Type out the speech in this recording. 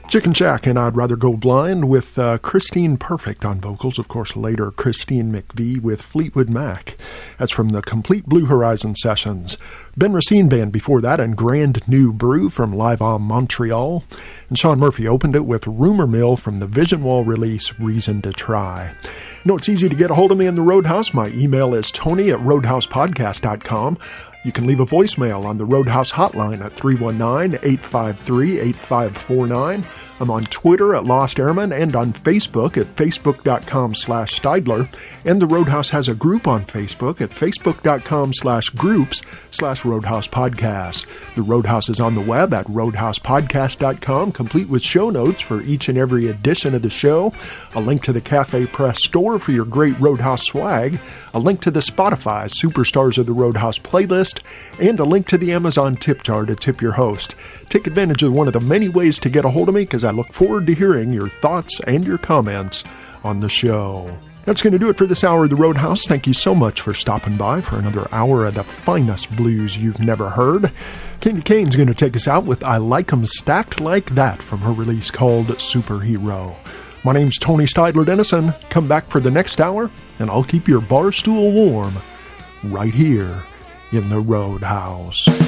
Chicken Shack and I'd Rather Go Blind with Christine Perfect on vocals. Of course, later Christine McVie with Fleetwood Mac. That's from the Complete Blue Horizon sessions. Ben Racine Band before that, and Grand New Brew from Live on Montreal. And Sean Murphy opened it with Rumor Mill from the Vision Wall release Reason to Try. You know, it's easy to get a hold of me in the Roadhouse. My email is tony@roadhousepodcast.com. You can leave a voicemail on the Roadhouse hotline at 319-853-8549. I'm on Twitter at Lost Airman and on Facebook at facebook.com/Steidler. And the Roadhouse has a group on Facebook at facebook.com/groups/Roadhouse Podcast. The Roadhouse is on the web at roadhousepodcast.com, complete with show notes for each and every edition of the show, a link to the Cafe Press store for your great Roadhouse swag, a link to the Spotify Superstars of the Roadhouse playlist, and a link to the Amazon tip jar to tip your host. Take advantage of one of the many ways to get a hold of me, because I look forward to hearing your thoughts and your comments on the show. That's going to do it for this hour of the Roadhouse. Thank you so much for stopping by for another hour of the finest blues you've never heard. Candy Kane's going to take us out with I Like 'Em Stacked Like That from her release called Superhero. My name's Tony Steidler Dennison. Come back for the next hour, and I'll keep your bar stool warm right here in the Roadhouse.